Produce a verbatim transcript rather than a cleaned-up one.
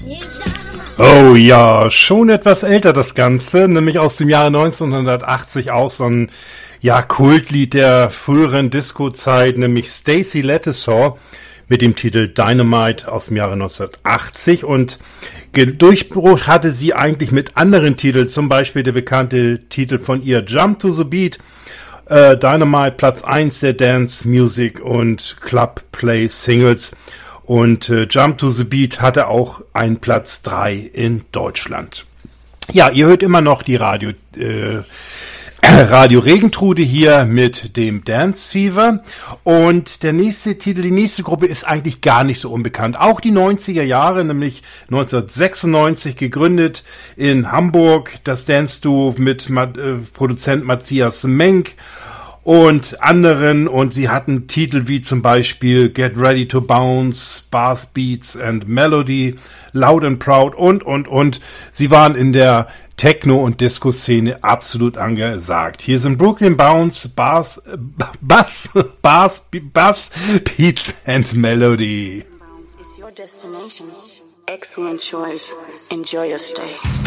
Oh ja, schon etwas älter das Ganze, nämlich aus dem Jahre neunzehnhundertachtzig, auch so ein ja, Kultlied der früheren Disco-Zeit, nämlich Stacey Lattisaw mit dem Titel Dynamite aus dem Jahre neunzehnhundertachtzig, und Durchbruch hatte sie eigentlich mit anderen Titeln, zum Beispiel der bekannte Titel von ihr Jump to the Beat, äh, Dynamite Platz eins der Dance Music und Club Play Singles. Und äh, Jump to the Beat hatte auch einen Platz drei in Deutschland. Ja, ihr hört immer noch die Radio, äh, Radio Regentrude hier mit dem Dance Fever. Und der nächste Titel, die nächste Gruppe ist eigentlich gar nicht so unbekannt. Auch die neunziger Jahre, nämlich neunzehnhundertsechsundneunzig gegründet in Hamburg. Das Dance-Duo mit äh, Produzent Matthias Menk und anderen, und sie hatten Titel wie zum Beispiel Get Ready to Bounce, Bass Beats and Melody, Loud and Proud und, und, und. Sie waren in der Techno- und Disco-Szene absolut angesagt. Hier sind Brooklyn Bounce, Bass, Bass, Bass, Bass, Beats and Melody. Bounce is your destination. Excellent choice. Enjoy your stay.